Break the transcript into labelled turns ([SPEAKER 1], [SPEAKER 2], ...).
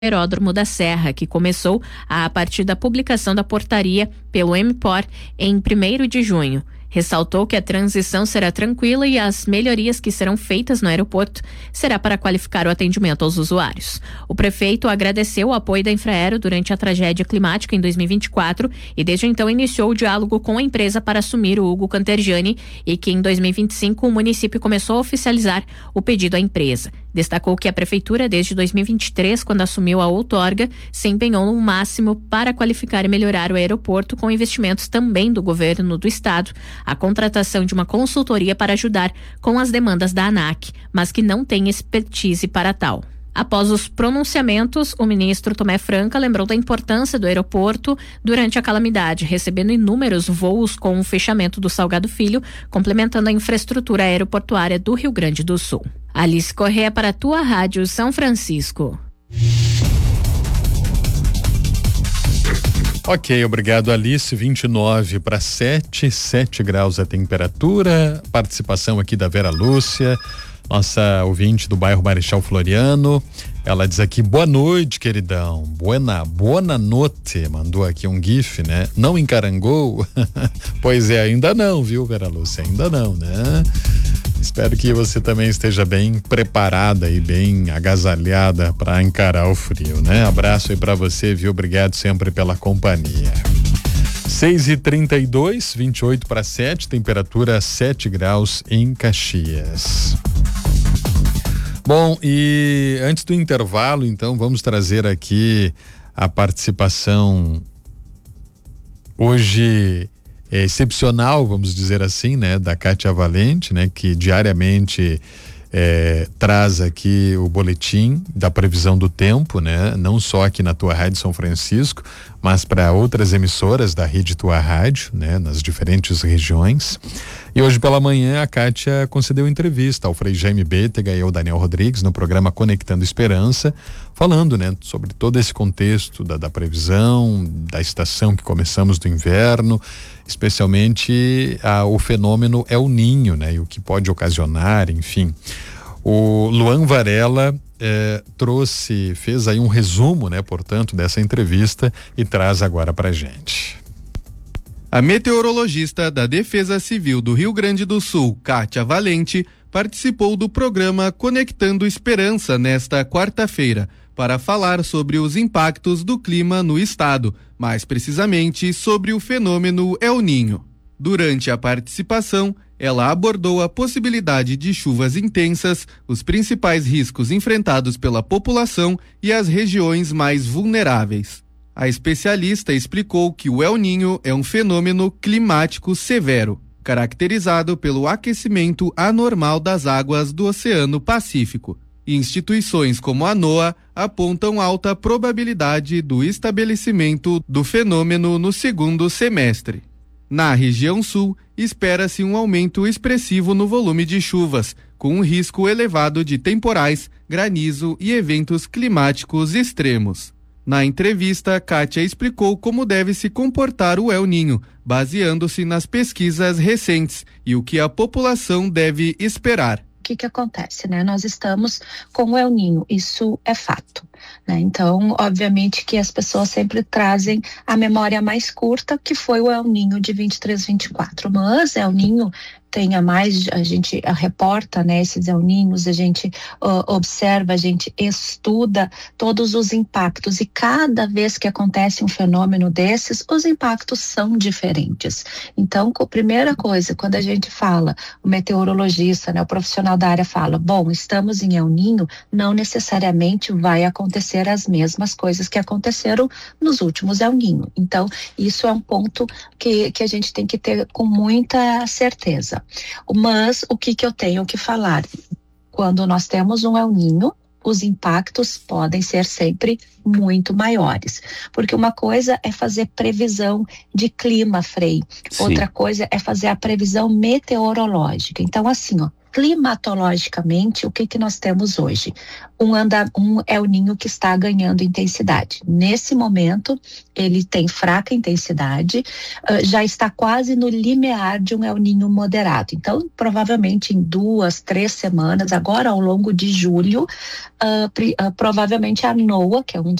[SPEAKER 1] Aeródromo da Serra, que começou a partir da publicação da portaria pelo MPOR em 1º de junho. Ressaltou que a transição será tranquila e as melhorias que serão feitas no aeroporto será para qualificar o atendimento aos usuários. O prefeito agradeceu o apoio da Infraero durante a tragédia climática em 2024 e desde então iniciou o diálogo com a empresa para assumir o Hugo Cantergiani e que em 2025 o município começou a oficializar o pedido à empresa. Destacou que a prefeitura, desde 2023, quando assumiu a outorga, se empenhou no máximo para qualificar e melhorar o aeroporto com investimentos também do governo do estado, a contratação de uma consultoria para ajudar com as demandas da ANAC, mas que não tem expertise para tal. Após os pronunciamentos, o ministro Tomé Franca lembrou da importância do aeroporto durante a calamidade, recebendo inúmeros voos com o fechamento do Salgado Filho, complementando a infraestrutura aeroportuária do Rio Grande do Sul. Alice Corrêa para a tua Rádio São Francisco.
[SPEAKER 2] Ok, obrigado, Alice. 7 graus a temperatura. Participação aqui da Vera Lúcia, nossa ouvinte do bairro Marechal Floriano. Ela diz aqui: boa noite, queridão. Buona noite. Mandou aqui um gif, né? Não encarangou? Pois é, ainda não, viu, Vera Lúcia? Ainda não, né? Espero que você também esteja bem preparada e bem agasalhada para encarar o frio, né? Abraço aí para você, viu? Obrigado sempre pela companhia. 6h32, 7, temperatura 7 graus em Caxias. Bom, e antes do intervalo, então, vamos trazer aqui a participação hoje excepcional, vamos dizer assim, né, da Kátia Valente, né, que diariamente traz aqui o boletim da previsão do tempo, né, não só aqui na Tua Rádio São Francisco, mas para outras emissoras da rede Tua Rádio, né, nas diferentes regiões. E hoje pela manhã a Kátia concedeu entrevista ao Frei Jaime Bétega e ao Daniel Rodrigues no programa Conectando Esperança, falando, né, sobre todo esse contexto da previsão, da estação que começamos do inverno, especialmente o fenômeno El Ninho, né, e o que pode ocasionar, enfim. O Luan Varela fez aí um resumo, né, portanto, dessa entrevista e traz agora pra gente.
[SPEAKER 3] A meteorologista da Defesa Civil do Rio Grande do Sul, Kátia Valente, participou do programa Conectando Esperança nesta quarta-feira para falar sobre os impactos do clima no estado, mais precisamente sobre o fenômeno El Ninho. Durante a participação, ela abordou a possibilidade de chuvas intensas, os principais riscos enfrentados pela população e as regiões mais vulneráveis. A especialista explicou que o El Ninho é um fenômeno climático severo, caracterizado pelo aquecimento anormal das águas do Oceano Pacífico. Instituições como a NOAA apontam alta probabilidade do estabelecimento do fenômeno no segundo semestre. Na região sul, espera-se um aumento expressivo no volume de chuvas, com um risco elevado de temporais, granizo e eventos climáticos extremos. Na entrevista, Kátia explicou como deve se comportar o El Ninho, baseando-se nas pesquisas recentes e o que a população deve esperar.
[SPEAKER 4] O que acontece, né? Nós estamos com o El Ninho, isso é fato, né? Então, obviamente que as pessoas sempre trazem a memória mais curta, que foi o El Ninho de 23-24, mas El Ninho tem a mais, a gente reporta, né, esses El Ninhos, a gente observa, a gente estuda todos os impactos e cada vez que acontece um fenômeno desses, os impactos são diferentes. Então, a primeira coisa, quando a gente fala, o meteorologista, né, o profissional da área fala, bom, estamos em El Ninho, não necessariamente vai acontecer as mesmas coisas que aconteceram nos últimos El Ninho. Então, isso é um ponto que a gente tem que ter com muita certeza. Mas o que eu tenho que falar? Quando nós temos um El Ninho, os impactos podem ser sempre muito maiores. Porque uma coisa é fazer previsão de clima, Frei. Sim. Outra coisa é fazer a previsão meteorológica. Então, assim, climatologicamente, o que nós temos hoje? Um El Niño que está ganhando intensidade. Nesse momento, ele tem fraca intensidade, já está quase no limiar de um El Niño moderado. Então, provavelmente em 2-3 semanas, agora ao longo de julho, provavelmente a NOAA, que é um